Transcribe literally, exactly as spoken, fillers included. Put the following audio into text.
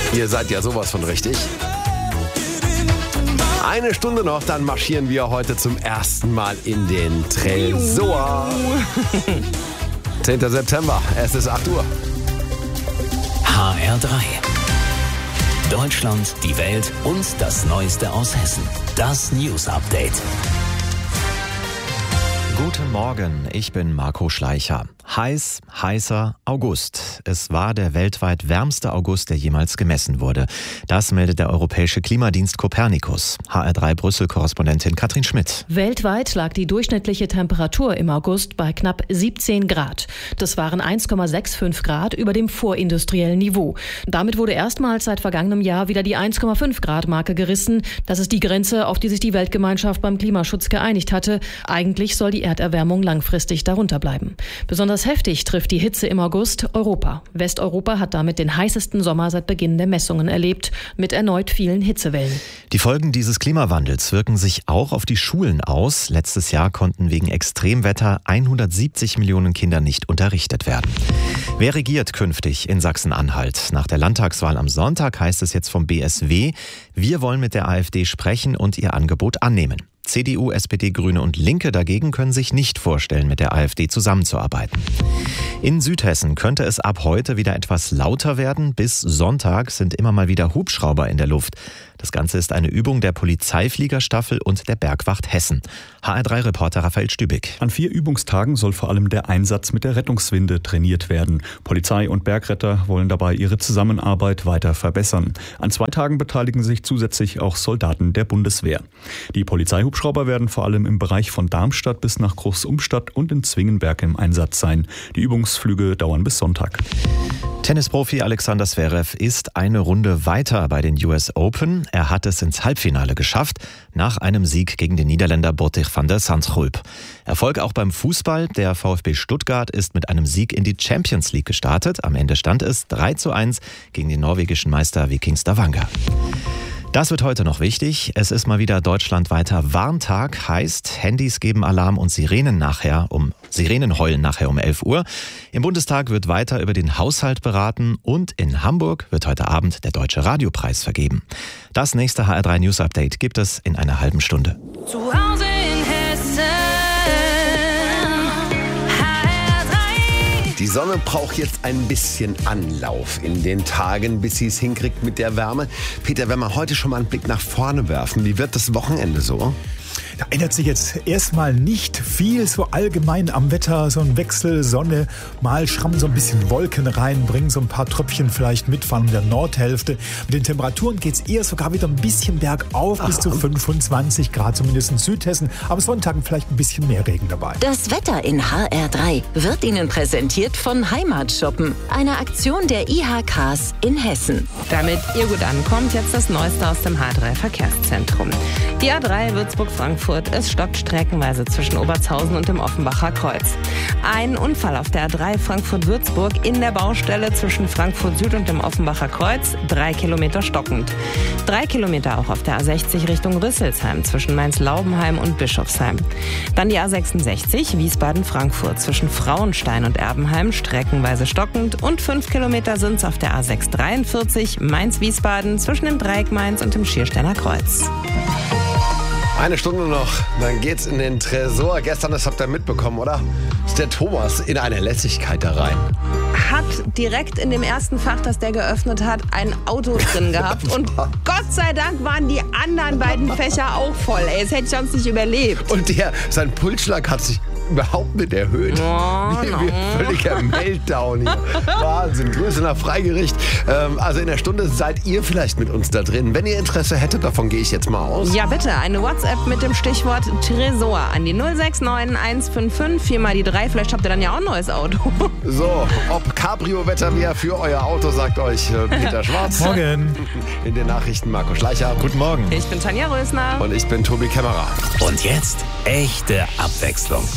Ihr seid ja sowas von richtig. Eine Stunde noch, dann marschieren wir heute zum ersten Mal in den Tresor. zehnter September, es ist acht Uhr. H R drei. Deutschland, die Welt und das Neueste aus Hessen. Das News Update. Guten Morgen, ich bin Marco Schleicher. Heiß, heißer August. Es war der weltweit wärmste August, der jemals gemessen wurde. Das meldet der Europäische Klimadienst Copernicus. H R drei Brüssel-Korrespondentin Katrin Schmidt. Weltweit lag die durchschnittliche Temperatur im August bei knapp siebzehn Grad. Das waren eins Komma fünfundsechzig Grad über dem vorindustriellen Niveau. Damit wurde erstmals seit vergangenem Jahr wieder die eins Komma fünf Grad Marke gerissen. Das ist die Grenze, auf die sich die Weltgemeinschaft beim Klimaschutz geeinigt hatte. Eigentlich soll die Erderwärmung langfristig darunter bleiben. Besonders heftig trifft die Hitze im August Europa. Westeuropa hat damit den heißesten Sommer seit Beginn der Messungen erlebt, mit erneut vielen Hitzewellen. Die Folgen dieses Klimawandels wirken sich auch auf die Schulen aus. Letztes Jahr konnten wegen Extremwetter hundertsiebzig Millionen Kinder nicht unterrichtet werden. Wer regiert künftig in Sachsen-Anhalt? Nach der Landtagswahl am Sonntag heißt es jetzt vom B S W, wir wollen mit der AfD sprechen und ihr Angebot annehmen. C D U, S P D, Grüne und Linke dagegen können sich nicht vorstellen, mit der AfD zusammenzuarbeiten. In Südhessen könnte es ab heute wieder etwas lauter werden. Bis Sonntag sind immer mal wieder Hubschrauber in der Luft. Das Ganze ist eine Übung der Polizeifliegerstaffel und der Bergwacht Hessen. H R drei Reporter Raphael Stübig. An vier Übungstagen soll vor allem der Einsatz mit der Rettungswinde trainiert werden. Polizei und Bergretter wollen dabei ihre Zusammenarbeit weiter verbessern. An zwei Tagen beteiligen sich zusätzlich auch Soldaten der Bundeswehr. Die Polizeihubschrauber werden vor allem im Bereich von Darmstadt bis nach Großumstadt und in Zwingenberg im Einsatz sein. Die Übungsflüge dauern bis Sonntag. Tennisprofi Alexander Zverev ist eine Runde weiter bei den U S Open. Er hat es ins Halbfinale geschafft, nach einem Sieg gegen den Niederländer Botic van der Zandschulp. Erfolg auch beim Fußball. Der VfB Stuttgart ist mit einem Sieg in die Champions League gestartet. Am Ende stand es drei zu eins gegen den norwegischen Meister Viking Stavanger. Das wird heute noch wichtig. Es ist mal wieder deutschlandweiter Warntag. Heißt, Handys geben Alarm und Sirenen nachher um Sirenen heulen nachher um elf Uhr. Im Bundestag wird weiter über den Haushalt beraten und in Hamburg wird heute Abend der Deutsche Radiopreis vergeben. Das nächste H R drei News Update gibt es in einer halben Stunde. Zu Hause in Hessen. Die Sonne braucht jetzt ein bisschen Anlauf in den Tagen, bis sie es hinkriegt mit der Wärme. Peter, wenn wir heute schon mal einen Blick nach vorne werfen, wie wird das Wochenende so? Da ändert sich jetzt erstmal nicht viel so allgemein am Wetter, so ein Wechsel, Sonne, mal schrammen so ein bisschen Wolken rein, bringen so ein paar Tröpfchen vielleicht mit von der Nordhälfte. Mit den Temperaturen geht es eher sogar wieder ein bisschen bergauf, bis zu fünfundzwanzig Grad, zumindest in Südhessen. Am Sonntag vielleicht ein bisschen mehr Regen dabei. Das Wetter in H R drei wird Ihnen präsentiert von Heimatshoppen, einer Aktion der I H Ks in Hessen. Damit ihr gut ankommt, jetzt das Neueste aus dem H drei Verkehrszentrum. Die A drei Würzburg-Frankfurt. Es stockt streckenweise zwischen Obertshausen und dem Offenbacher Kreuz. Ein Unfall auf der A drei Frankfurt-Würzburg in der Baustelle zwischen Frankfurt Süd und dem Offenbacher Kreuz. Drei Kilometer stockend. Drei Kilometer auch auf der A sechzig Richtung Rüsselsheim zwischen Mainz-Laubenheim und Bischofsheim. Dann die A sechsundsechzig Wiesbaden-Frankfurt zwischen Frauenstein und Erbenheim. Streckenweise stockend. Und fünf Kilometer sind es auf der A sechs dreiundvierzig Mainz-Wiesbaden zwischen dem Dreieck Mainz und dem Schiersteiner Kreuz. Eine Stunde noch, dann geht's in den Tresor. Gestern, das habt ihr mitbekommen, oder? Ist der Thomas in eine Lässigkeit da rein. Hat direkt in dem ersten Fach, das der geöffnet hat, ein Auto drin gehabt. Und Gott sei Dank waren die anderen beiden Fächer auch voll. Ey, das hätte ich sonst nicht überlebt. Und der, sein Pulsschlag hat sich überhaupt nicht erhöht. Oh, wie, no. wie völliger Meltdown hier. Wahnsinn. Grüße nach Freigericht. Ähm, also in der Stunde seid ihr vielleicht mit uns da drin. Wenn ihr Interesse hättet, davon gehe ich jetzt mal aus. Ja, bitte. Eine WhatsApp mit dem Stichwort Tresor an die null sechs neun eins fünf fünf vier mal die drei. Vielleicht habt ihr dann ja auch ein neues Auto. So, ob Cabrio-Wetter mehr für euer Auto, sagt euch äh, Peter Schwarz. Morgen. In den Nachrichten Marco Schleicher. Guten Morgen. Ich bin Tanja Rösner. Und ich bin Tobi Kämmerer. Und jetzt echte Abwechslung.